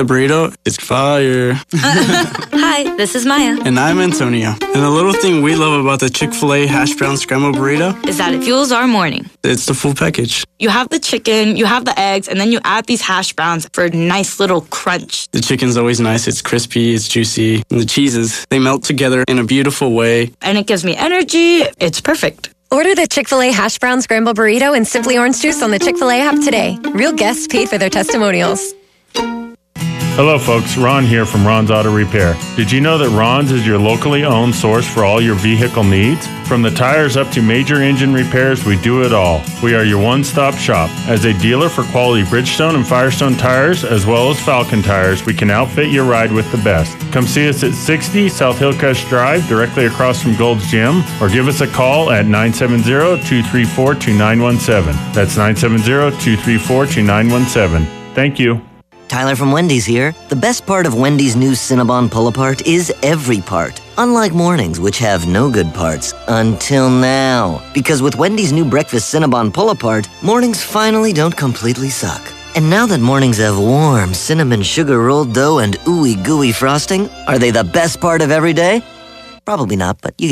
the burrito? It's fire. Hi, this is Maya. And I'm Antonio. And the little thing we love about the Chick-fil-A hash brown scrambled burrito is that it fuels our morning. It's the full package. You have the chicken, you have the eggs, and then you add these hash browns for a nice little crunch. The chicken's always nice. It's crispy, it's juicy. And the cheeses, they melt together in a beautiful way. And it gives me energy. It's perfect. Order the Chick-fil-A hash brown scramble burrito and Simply Orange Juice on the Chick-fil-A app today. Real guests paid for their testimonials. Hello folks, Ron here from Ron's Auto Repair. Did you know that Ron's is your locally owned source for all your vehicle needs? From the tires up to major engine repairs, we do it all. We are your one-stop shop. As a dealer for quality Bridgestone and Firestone tires, as well as Falcon tires, we can outfit your ride with the best. Come see us at 60 South Hillcrest Drive, directly across from Gold's Gym, or give us a call at 970-234-2917. That's 970-234-2917. Thank you. Tyler from Wendy's here. The best part of Wendy's new Cinnabon Pull-Apart is every part. Unlike mornings, which have no good parts. Until now. Because with Wendy's new breakfast Cinnabon Pull-Apart, mornings finally don't completely suck. And now that mornings have warm cinnamon sugar rolled dough and ooey gooey frosting, are they the best part of every day? Probably not, but you